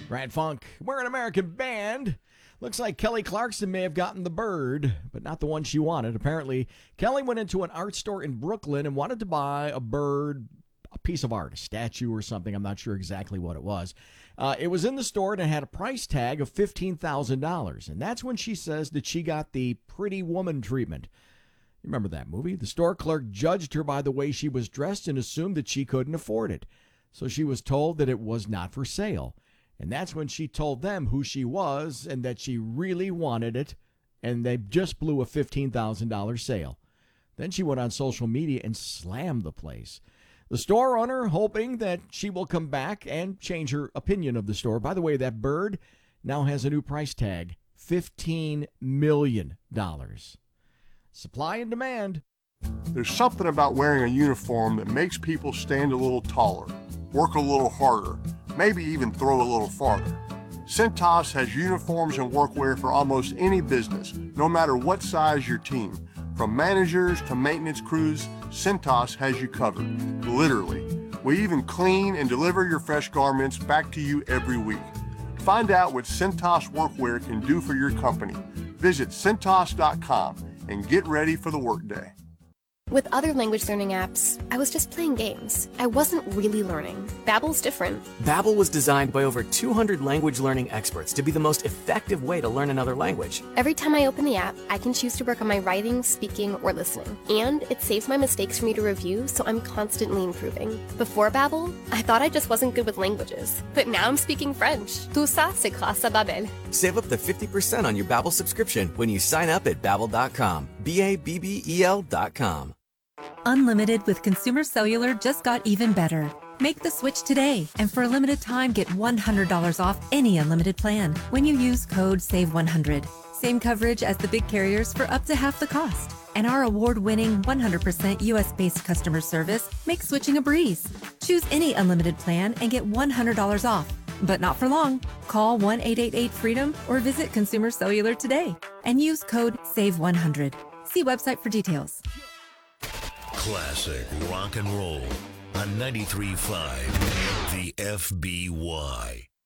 Grand Funk, we're an American band. Looks like Kelly Clarkson may have gotten the bird, but not the one she wanted. Apparently, Kelly went into an art store in Brooklyn and wanted to buy a bird, a piece of art, a statue or something. I'm not sure exactly what it was. It was in the store and it had a price tag of $15,000. And that's when she says that she got the Pretty Woman treatment. You remember that movie? The store clerk judged her by the way she was dressed and assumed that she couldn't afford it. So she was told that it was not for sale. And that's when she told them who she was and that she really wanted it, and they just blew a $15,000 sale. Then she went on social media and slammed the place. The store owner hoping that she will come back and change her opinion of the store. By the way, that bird now has a new price tag, $15 million. Supply and demand. There's something about wearing a uniform that makes people stand a little taller, work a little harder, maybe even throw a little farther. Cintas has uniforms and workwear for almost any business, no matter what size your team. From managers to maintenance crews, Cintas has you covered, literally. We even clean and deliver your fresh garments back to you every week. Find out what Cintas workwear can do for your company. Visit Cintas.com and get ready for the workday. With other language learning apps, I was just playing games. I wasn't really learning. Babbel's different. Babbel was designed by over 200 language learning experts to be the most effective way to learn another language. Every time I open the app, I can choose to work on my writing, speaking, or listening. And it saves my mistakes for me to review, so I'm constantly improving. Before Babbel, I thought I just wasn't good with languages. But now I'm speaking French. Tout ça, c'est grâce à Babbel. Save up to 50% on your Babbel subscription when you sign up at Babbel.com. Babbel.com. Unlimited with Consumer Cellular just got even better. Make the switch today, and for a limited time, get $100 off any unlimited plan when you use code SAVE100. Same coverage as the big carriers for up to half the cost. And our award-winning 100% US-based customer service makes switching a breeze. Choose any unlimited plan and get $100 off. But not for long. Call 1-888-FREEDOM or visit Consumer Cellular today and use code SAVE100. See website for details. Classic rock and roll on 93.5 The FBY.